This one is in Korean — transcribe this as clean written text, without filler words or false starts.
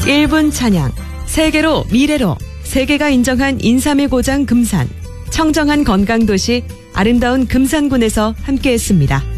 1분 찬양, 세계로 미래로, 세계가 인정한 인삼의 고장 금산, 청정한 건강도시 아름다운 금산군에서 함께했습니다.